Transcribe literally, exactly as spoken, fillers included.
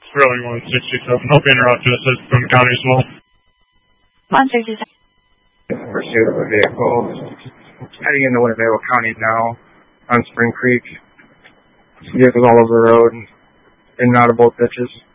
Sterling one sixty-seven. Hope you interrupted. It says Boone County as well. Monster two seven. Pursuit of a vehicle. Heading into Winnebago County now on Spring Creek. Vehicles all over the road and in and out of both ditches.